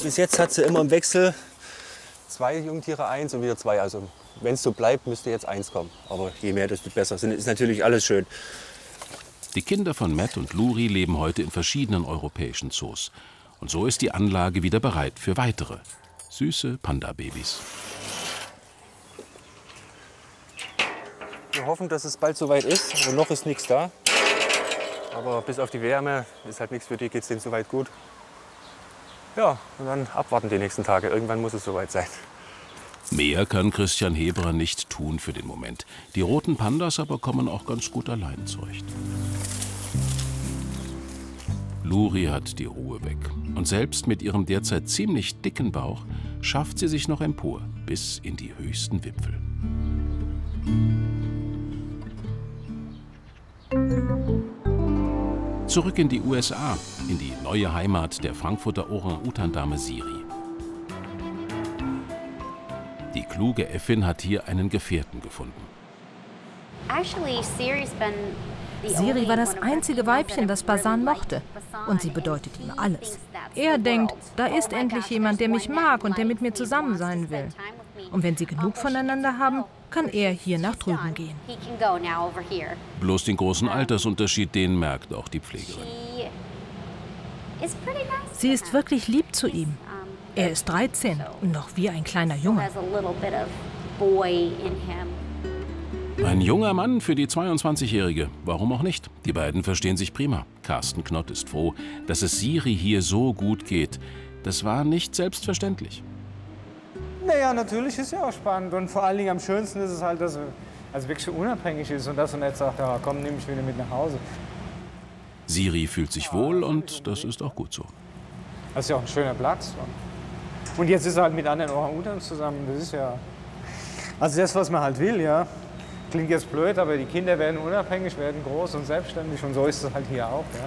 Bis jetzt hat sie immer im Wechsel 2 Jungtiere, 1 und wieder 2. Also wenn es so bleibt, müsste jetzt 1 kommen. Aber je mehr, desto besser. Ist natürlich alles schön. Die Kinder von Matt und Luri leben heute in verschiedenen europäischen Zoos. Und so ist die Anlage wieder bereit für weitere süße Panda-Babys. Wir hoffen, dass es bald soweit ist. Also noch ist nichts da. Aber bis auf die Wärme ist halt nichts für die, geht es denen soweit gut. Ja, und dann abwarten die nächsten Tage. Irgendwann muss es soweit sein. Mehr kann Christian Heberer nicht tun für den Moment. Die roten Pandas aber kommen auch ganz gut allein zurecht. Luri hat die Ruhe weg. Und selbst mit ihrem derzeit ziemlich dicken Bauch schafft sie sich noch empor, bis in die höchsten Wipfel. Zurück in die USA, in die neue Heimat der Frankfurter Orang-Utan-Dame Siri. Die kluge Äffin hat hier einen Gefährten gefunden. Siri war das einzige Weibchen, das Basan mochte. Und sie bedeutet ihm alles. Er denkt, da ist endlich jemand, der mich mag und der mit mir zusammen sein will. Und wenn sie genug voneinander haben, kann er hier nach drüben gehen. Bloß den großen Altersunterschied, den merkt auch die Pflegerin. Sie ist wirklich lieb zu ihm. Er ist 13 und noch wie ein kleiner Junge. Ein junger Mann für die 22-Jährige. Warum auch nicht? Die beiden verstehen sich prima. Carsten Knott ist froh, dass es Siri hier so gut geht. Das war nicht selbstverständlich. Naja, natürlich ist ja auch spannend. Und vor allen Dingen am schönsten ist es halt, dass er wirklich unabhängig ist und dass er nicht sagt, ja, komm, nimm mich wieder mit nach Hause. Siri fühlt sich wohl und das ist auch gut so. Das ist ja auch ein schöner Platz. Und jetzt ist er halt mit anderen Orang-Utans zusammen. Das ist ja, also das, was man halt will, ja. Klingt jetzt blöd, aber die Kinder werden unabhängig, werden groß und selbstständig und so ist es halt hier auch. Ja.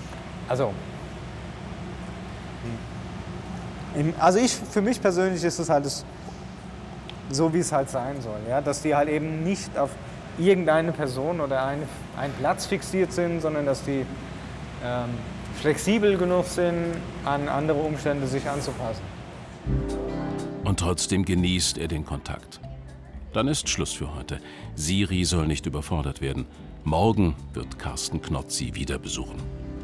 Also für mich persönlich ist es halt so, wie es halt sein soll. Ja. Dass die halt eben nicht auf irgendeine Person oder einen Platz fixiert sind, sondern dass die flexibel genug sind, an andere Umstände sich anzupassen. Und trotzdem genießt er den Kontakt. Dann ist Schluss für heute. Siri soll nicht überfordert werden. Morgen wird Carsten Knott sie wieder besuchen.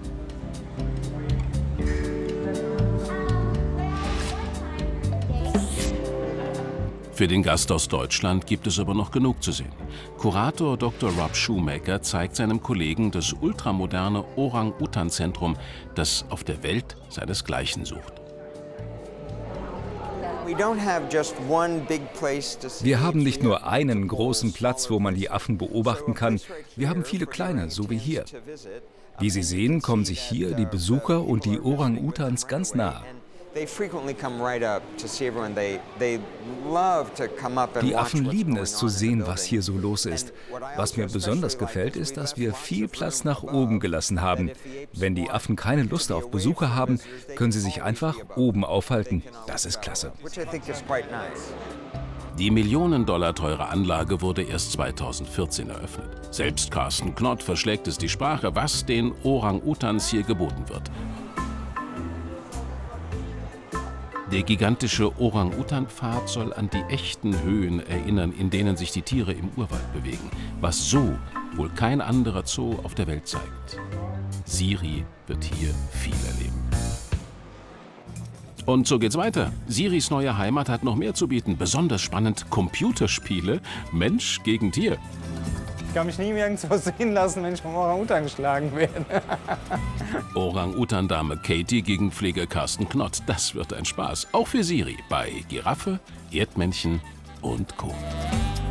Für den Gast aus Deutschland gibt es aber noch genug zu sehen. Kurator Dr. Rob Shoemaker zeigt seinem Kollegen das ultramoderne Orang-Utan-Zentrum, das auf der Welt seinesgleichen sucht. Wir haben nicht nur einen großen Platz, wo man die Affen beobachten kann. Wir haben viele kleine, so wie hier. Wie Sie sehen, kommen sich hier die Besucher und die Orang-Utans ganz nahe. Die Affen lieben es zu sehen, was hier so los ist. Was mir besonders gefällt, ist, dass wir viel Platz nach oben gelassen haben. Wenn die Affen keine Lust auf Besucher haben, können sie sich einfach oben aufhalten. Das ist klasse. Die Millionen-Dollar teure Anlage wurde erst 2014 eröffnet. Selbst Carsten Knott verschlägt es die Sprache, was den Orang-Utans hier geboten wird. Der gigantische Orang-Utan-Pfad soll an die echten Höhen erinnern, in denen sich die Tiere im Urwald bewegen. Was so wohl kein anderer Zoo auf der Welt zeigt. Siri wird hier viel erleben. Und so geht's weiter. Siris neue Heimat hat noch mehr zu bieten. Besonders spannend Computerspiele, Mensch gegen Tier. Ich kann mich nie irgendwo sehen lassen, wenn ich vom Orang-Utan geschlagen werde. Orang-Utan-Dame Katie gegen Pfleger Carsten Knott. Das wird ein Spaß. Auch für Siri bei Giraffe, Erdmännchen und Co.